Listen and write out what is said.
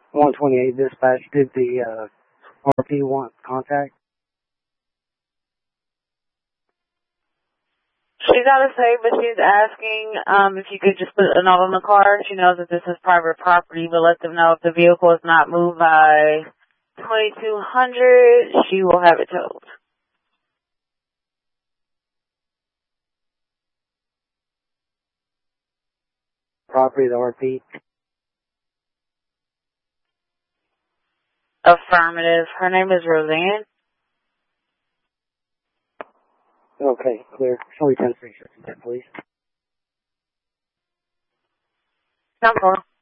128 dispatch, did the RP want contact? She's out of state, but she's asking if you could just put a note on the car. She knows that this is private property, but let them know if the vehicle is not moved by 2200, she will have it towed. Property, the RP? Affirmative. Her name is Roseanne. Okay, clear. Show me 10 3 seconds, please. Number.